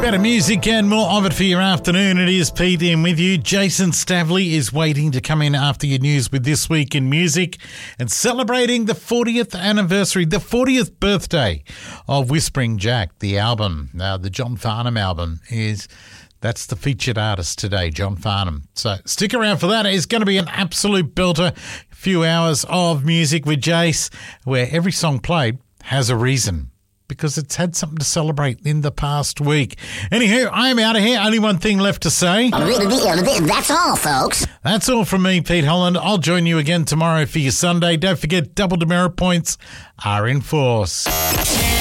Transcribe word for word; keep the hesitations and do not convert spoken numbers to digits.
Better music and more of it for your afternoon. It is Pete in with you. Jason Stavley is waiting to come in after your news with This Week in Music and celebrating the fortieth anniversary, the fortieth birthday of Whispering Jack, the album. Now, the John Farnham album is... That's the featured artist today, John Farnham. So stick around for that. It's going to be an absolute belter. A few hours of music with Jace, where every song played has a reason, because it's had something to celebrate in the past week. Anywho, I'm out of here. Only one thing left to say. That's all, folks. That's all from me, Pete Holland. I'll join you again tomorrow for your Sunday. Don't forget, double demerit points are in force.